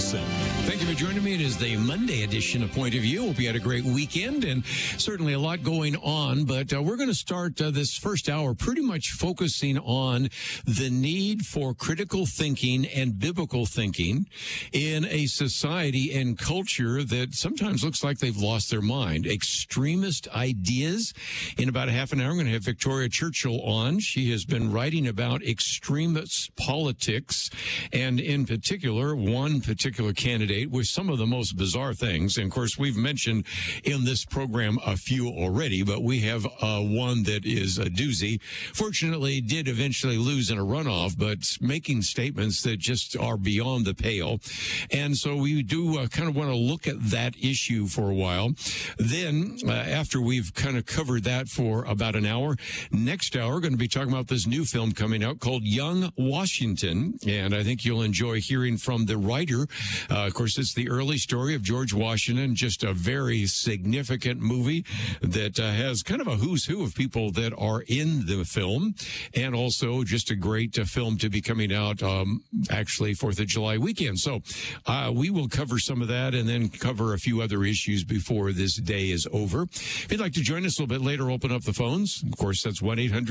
Ferguson. Thank you for joining me. It is the Monday edition of Point of View. Hope you had a great weekend and certainly a lot going on. But we're going to start this first hour pretty much focusing on the need for critical thinking and biblical thinking in a society and culture that sometimes looks like they've lost their mind. Extremist ideas. In about a half an hour, I'm going to have Victoria Churchill on. She has been writing about extremist politics and in particular, one particular candidate with some of the most bizarre things. And of course, we've mentioned in this program a few already, but we have one that is a doozy. Fortunately, did eventually lose in a runoff, but making statements that just are beyond the pale. And so we do kind of want to look at that issue for a while. Then, after we've kind of covered that for about an hour, next hour, we're going to be talking about this new film coming out called Young Washington. And I think you'll enjoy hearing from the writer. Of course, it's the early story of George Washington, just a very significant movie that has kind of a who's who of people that are in the film, and also just a great film to be coming out actually 4th of July weekend. So we will cover some of that and then cover a few other issues before this day is over. If you'd like to join us a little bit later, open up the phones. Of course, that's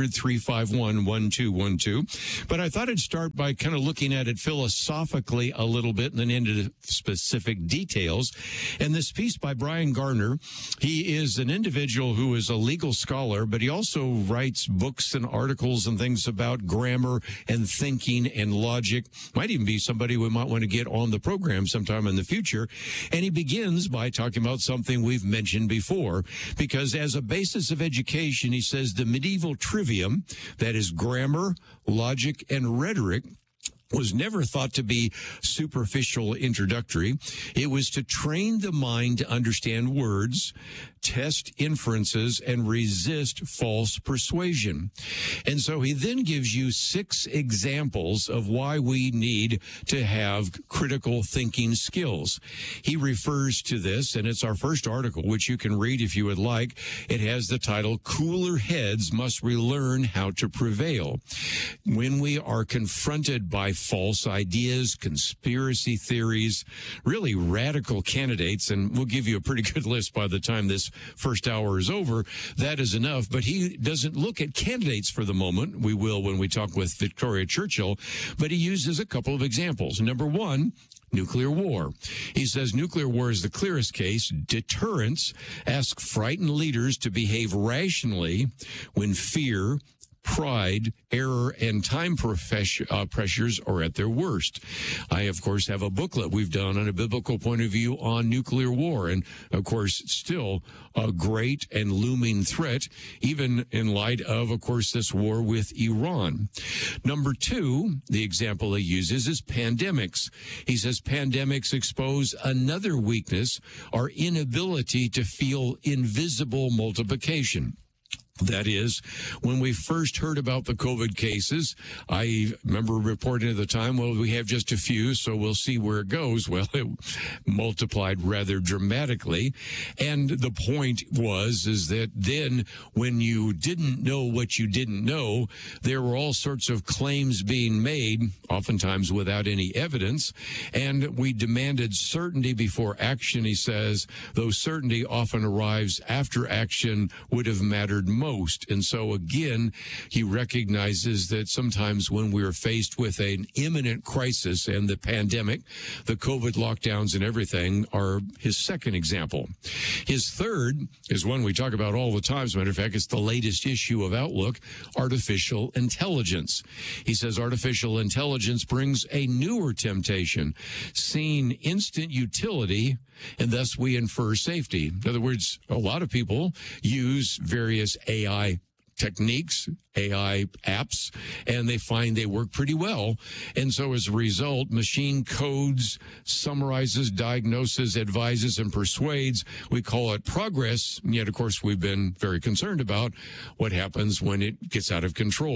1-800-351-1212. But I thought I'd start by kind of looking at it philosophically a little bit and then into specific details. And this piece by Brian Gardner, he is an individual who is a legal scholar, but he also writes books and articles and things about grammar and thinking and logic. Might even be somebody we might want to get on the program sometime in the future. And he begins by talking about something we've mentioned before, because as a basis of education, he says the medieval trivium, that is grammar, logic, and rhetoric, was never thought to be superficial introductory. It was to train the mind to understand words, test inferences, and resist false persuasion. And so he then gives you 6 examples of why we need to have critical thinking skills. He refers to this, and it's our first article, which you can read if you would like. It has the title, Cooler Heads Must Relearn How to Prevail. When we are confronted by false ideas, conspiracy theories, really radical candidates, and we'll give you a pretty good list by the time this first hour is over, that is enough. But he doesn't look at candidates for the moment. We will when we talk with Victoria Churchill, but he uses a couple of examples. Number one, nuclear war. He says nuclear war is the clearest case. Deterrence asks frightened leaders to behave rationally when fear, pride, error, and time pressures are at their worst. I, of course, have a booklet we've done on a biblical point of view on nuclear war. And, of course, still a great and looming threat, even in light of course, this war with Iran. Number 2, the example he uses is pandemics. He says pandemics expose another weakness, our inability to feel invisible multiplication. That is, when we first heard about the COVID cases, I remember reporting at the time, well, we have just a few, so we'll see where it goes. Well, it multiplied rather dramatically. And the point is that then when you didn't know what you didn't know, there were all sorts of claims being made, oftentimes without any evidence. And we demanded certainty before action, he says, though certainty often arrives after action would have mattered most. And so, again, he recognizes that sometimes when we're faced with an imminent crisis, and the pandemic, the COVID lockdowns and everything are his second example. His third is one we talk about all the time. As a matter of fact, it's the latest issue of Outlook, artificial intelligence. He says artificial intelligence brings a newer temptation, seeing instant utility, and thus we infer safety. In other words, a lot of people use various AI techniques, AI apps, and they find they work pretty well. And so as a result, machine codes, summarizes, diagnoses, advises, and persuades. We call it progress. And yet, of course, we've been very concerned about what happens when it gets out of control.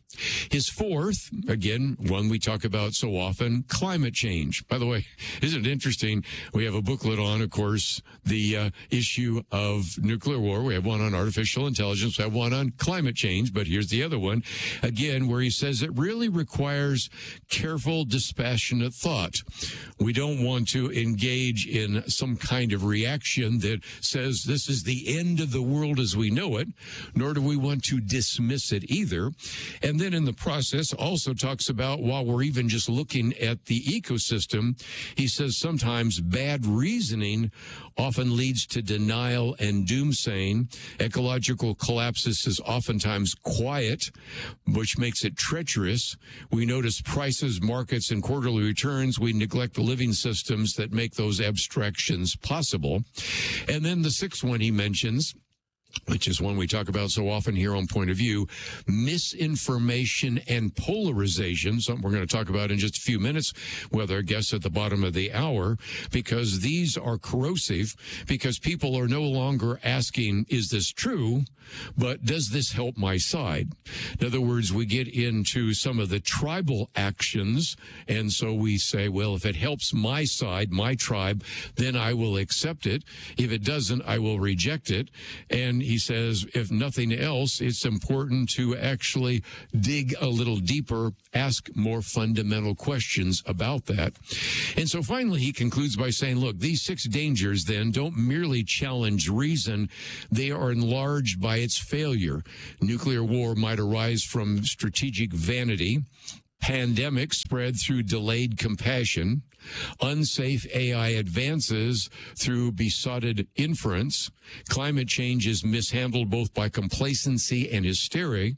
His fourth, again, one we talk about so often, climate change. By the way, isn't it interesting? We have a booklet on, of course, the issue of nuclear war. We have one on artificial intelligence. We have one on climate change. But here's the other one, again, where he says it really requires careful, dispassionate thought. We don't want to engage in some kind of reaction that says this is the end of the world as we know it, nor do we want to dismiss it either. And then in the process also talks about, while we're even just looking at the ecosystem, he says sometimes bad reasoning often leads to denial and doomsaying. Ecological collapses is oftentimes quiet, which makes it treacherous. We notice prices, markets, and quarterly returns. We neglect the living systems that make those abstractions possible. And then the sixth one he mentions, which is one we talk about so often here on Point of View, misinformation and polarization, something we're going to talk about in just a few minutes with our guests at the bottom of the hour, because these are corrosive, because people are no longer asking, is this true, but does this help my side? In other words, we get into some of the tribal actions, and so we say, well, if it helps my side, my tribe, then I will accept it. If it doesn't, I will reject it. And he says, if nothing else, it's important to actually dig a little deeper, ask more fundamental questions about that. And so finally, he concludes by saying, look, these 6 dangers then don't merely challenge reason. They are enlarged by its failure. Nuclear war might arise from strategic vanity. Pandemics spread through delayed compassion. Unsafe AI advances through besotted inference. Climate change is mishandled both by complacency and hysteria.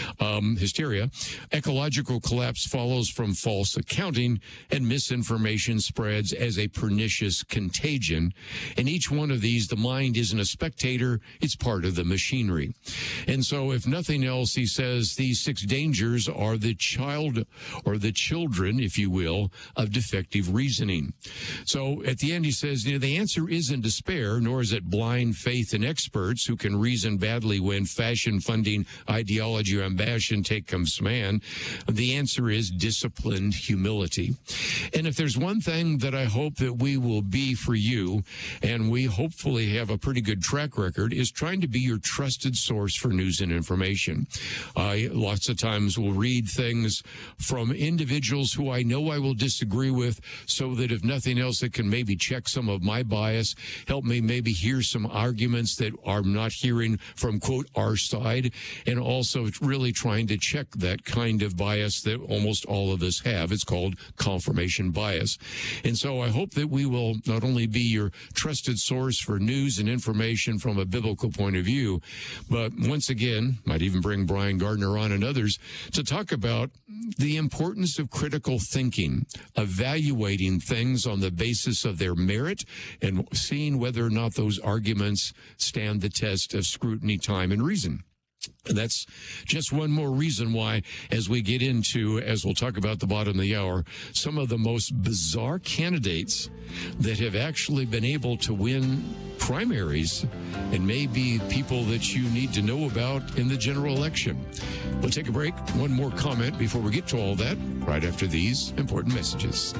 Ecological collapse follows from false accounting, and misinformation spreads as a pernicious contagion. In each one of these, the mind isn't a spectator, it's part of the machinery. And so, if nothing else, he says these 6 dangers are the child, or the children, if you will, of defective reasoning. So at the end, he says, the answer isn't despair, nor is it blind faith in experts who can reason badly when fashion, funding, ideology, or ambition take command. The answer is disciplined humility. And if there's one thing that I hope that we will be for you, and we hopefully have a pretty good track record, is trying to be your trusted source for news and information. Lots of times we'll read things from individuals who I know I will disagree with, so that if nothing else, it can maybe check some of my bias, help me maybe hear some arguments that I'm not hearing from, quote, our side, and also really trying to check that kind of bias that almost all of us have. It's called confirmation bias. And so I hope that we will not only be your trusted source for news and information from a biblical point of view, but once again, might even bring Brian Gardner on and others to talk about the importance of critical thinking, evaluating things on the basis of their merit, and seeing whether or not those arguments stand the test of scrutiny, time, and reason. And that's just one more reason why, as we get into, as we'll talk about at the bottom of the hour, some of the most bizarre candidates that have actually been able to win primaries, and maybe people that you need to know about in the general election. We'll take a break. One more comment before we get to all that, right after these important messages.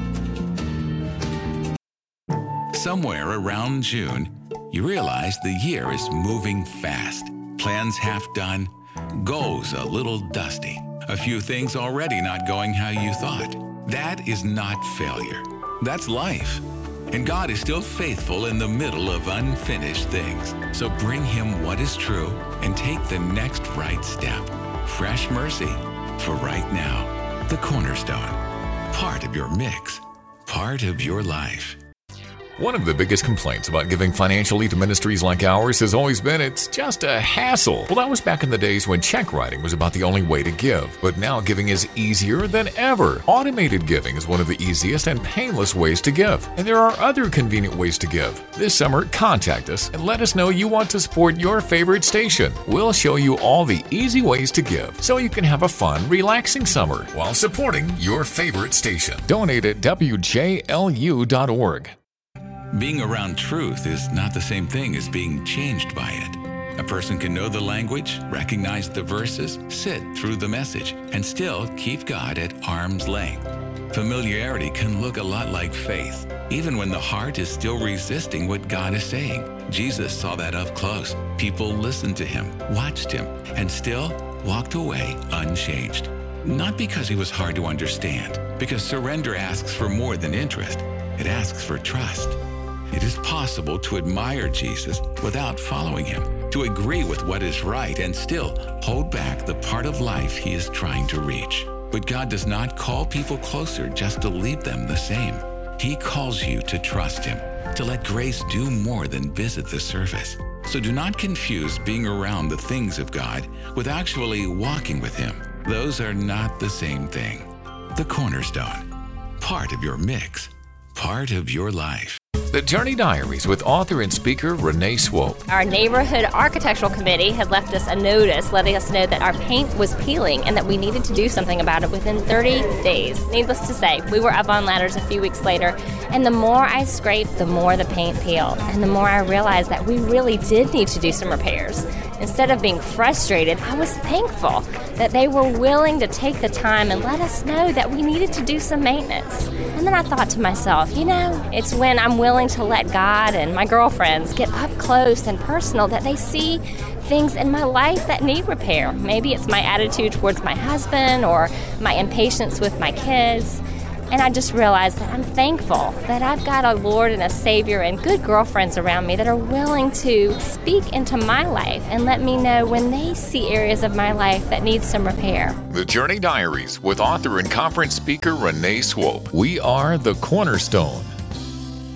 Somewhere around June, you realize the year is moving fast. Plans half done, goals a little dusty. A few things already not going how you thought. That is not failure. That's life. And God is still faithful in the middle of unfinished things. So bring Him what is true and take the next right step. Fresh mercy for right now. The Cornerstone. Part of your mix. Part of your life. One of the biggest complaints about giving financially to ministries like ours has always been it's just a hassle. Well, that was back in the days when check writing was about the only way to give. But now giving is easier than ever. Automated giving is one of the easiest and painless ways to give. And there are other convenient ways to give. This summer, contact us and let us know you want to support your favorite station. We'll show you all the easy ways to give so you can have a fun, relaxing summer while supporting your favorite station. Donate at WJLU.org. Being around truth is not the same thing as being changed by it. A person can know the language, recognize the verses, sit through the message, and still keep God at arm's length. Familiarity can look a lot like faith, even when the heart is still resisting what God is saying. Jesus saw that up close. People listened to him, watched him, and still walked away unchanged. Not because he was hard to understand, because surrender asks for more than interest. It asks for trust. It is possible to admire Jesus without following him, to agree with what is right and still hold back the part of life he is trying to reach. But God does not call people closer just to leave them the same. He calls you to trust him, to let grace do more than visit the surface. So do not confuse being around the things of God with actually walking with him. Those are not the same thing. The Cornerstone. Part of your mix. Part of your life. The Journey Diaries with author and speaker Renee Swope. Our neighborhood architectural committee had left us a notice letting us know that our paint was peeling and that we needed to do something about it within 30 days. Needless to say, we were up on ladders a few weeks later, and the more I scraped, the more the paint peeled, and the more I realized that we really did need to do some repairs. Instead of being frustrated, I was thankful that they were willing to take the time and let us know that we needed to do some maintenance. And then I thought to myself, it's when I'm willing to let God and my girlfriends get up close and personal that they see things in my life that need repair. Maybe it's my attitude towards my husband or my impatience with my kids. And I just realized that I'm thankful that I've got a Lord and a Savior and good girlfriends around me that are willing to speak into my life and let me know when they see areas of my life that need some repair. The Journey Diaries with author and conference speaker Renee Swope. We are the Cornerstone.